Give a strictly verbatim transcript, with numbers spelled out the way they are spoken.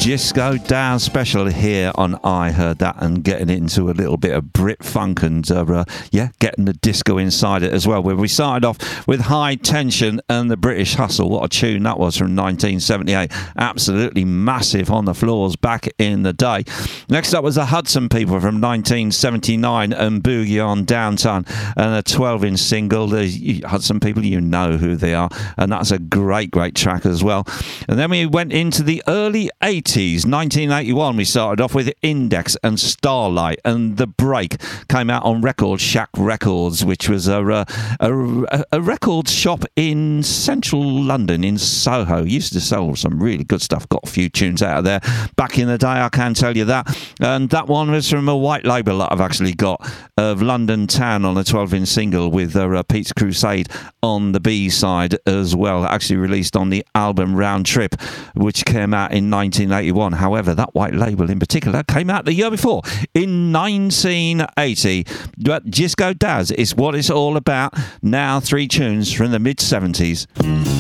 Disco Daz special here on I Heard That, and getting into a little bit of Brit funk and uh, uh, yeah, getting the disco inside it as well. Where we started off with High Tension and the British Hustle. What a tune that was from nineteen seventy-eight. Absolutely massive on the floors back in the day. Next up was the Hudson People from nineteen seventy-nine and Boogie on Downtown, and a twelve inch single. The Hudson People, you know who they are, and that's a great, great track as well. And then we went into the early eighties. nineteen eighty-one we started off with Index and Starlight, and The Break came out on Record Shack Records, which was a, a, a, a record shop in central London, in Soho. Used to sell some really good stuff. Got a few tunes out of there back in the day, I can tell you that. And that one was from a white label that I've actually got, of London Town, on a twelve inch single with uh, Pete's Crusade on the B side as well. Actually released on the album Round Trip, which came out in nineteen eighty-one. However, that white label in particular came out the year before, in nineteen eighty. But Disco Daz is what it's all about. Now three tunes from the mid seventies.